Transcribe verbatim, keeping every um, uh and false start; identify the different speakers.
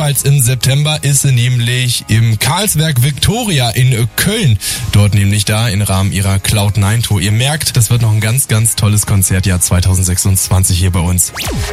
Speaker 1: ebenfalls im September ist sie nämlich im Carlsberg Victoria in Köln. Dort nämlich da im Rahmen ihrer Cloud nine Tour. Ihr merkt, das wird noch ein ganz, ganz tolles Konzertjahr zwanzig sechsundzwanzig hier bei uns.